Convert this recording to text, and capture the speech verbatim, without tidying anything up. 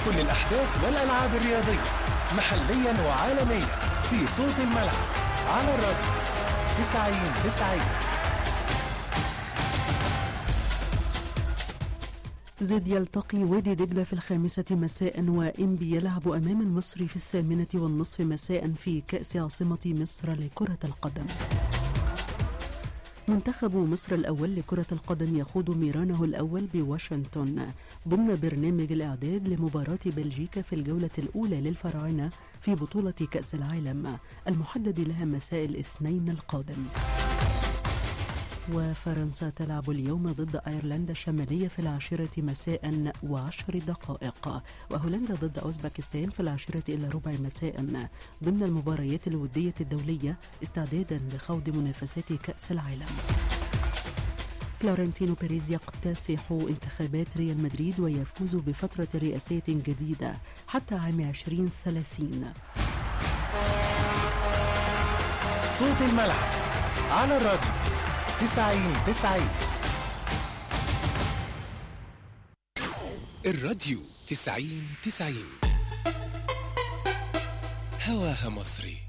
كل الأحداث والألعاب الرياضية محليا وعالميا في صوت الملعب على الراديو تسعين تسعين. زد يلتقي وادي دجلة في الخامسة مساء، وإنبي يلعب أمام المصري في الثامنة والنصف مساء في كأس عاصمة مصر لكرة القدم. منتخب مصر الأول لكرة القدم يخوض ميرانه الأول بواشنطن ضمن برنامج الإعداد لمباراة بلجيكا في الجولة الأولى للفراعنة في بطولة كأس العالم المحدد لها مساء الاثنين القادم. وفرنسا تلعب اليوم ضد أيرلندا الشمالية في العاشرة مساء وعشر دقائق، وهولندا ضد أوزبكستان في العاشرة إلى ربع مساء ضمن المباريات الودية الدولية استعدادا لخوض منافسات كأس العالم. فلورنتينو بيريز يقتسح انتخابات ريال مدريد ويفوز بفترة رئاسية جديدة حتى عام عشرين ثلاثين. صوت الملعب على الراديو تسعين تسعين. الراديو تسعين تسعين هواها مصري.